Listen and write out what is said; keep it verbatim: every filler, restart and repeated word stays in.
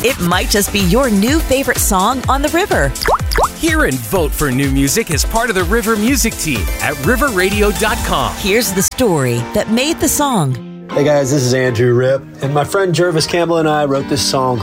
It might just be your new favorite song on the river. Hear and vote for new music as part of the River Music Team at river radio dot com. Here's the story that made the song. Hey guys, this is Andrew Ripp, and my friend Jervis Campbell and I wrote this song